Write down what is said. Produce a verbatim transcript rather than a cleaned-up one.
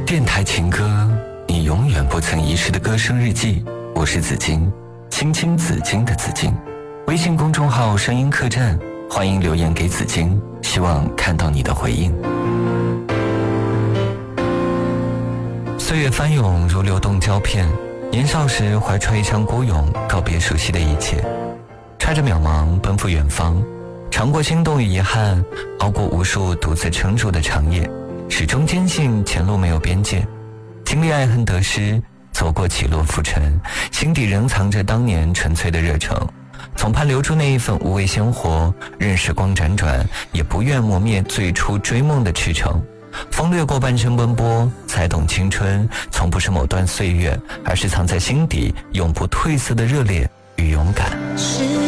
电台情歌，你永远不曾遗失的歌声日记。我是紫金，青青紫金的紫金。微信公众号声音客栈，欢迎留言给紫金，希望看到你的回应。岁月翻涌如流动胶片，年少时怀揣一腔孤勇，告别熟悉的一切，揣着渺茫奔赴远方，尝过心动与遗憾，熬过无数独自撑住的长夜，始终坚信前路没有边界，经历爱恨得失，走过起落浮沉，心底仍藏着当年纯粹的热诚，总怕留住那一份无畏鲜活，任时光辗转，也不愿磨灭最初追梦的赤诚。风掠过半生奔波，才懂青春从不是某段岁月，而是藏在心底永不褪色的热烈与勇敢。